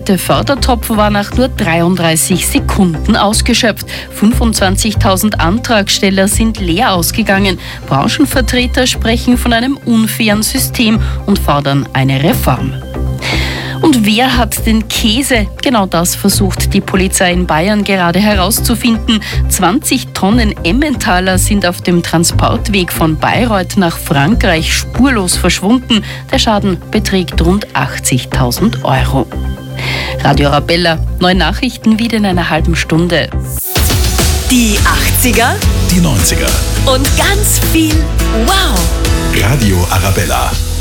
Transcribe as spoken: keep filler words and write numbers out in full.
zweite Fördertopf war nach nur dreiunddreißig Sekunden ausgeschöpft. fünfundzwanzigtausend Antragsteller sind leer ausgegangen. Branchenvertreter sprechen von einem unfairen System und fordern eine Reform. Und wer hat den Käse? Genau das versucht die Polizei in Bayern gerade herauszufinden. zwanzig Tonnen Emmentaler sind auf dem Transportweg von Bayreuth nach Frankreich spurlos verschwunden. Der Schaden beträgt rund achtzigtausend Euro. Radio Arabella, neue Nachrichten wieder in einer halben Stunde. Die achtziger, Die neunziger. und ganz viel Wow! Radio Arabella.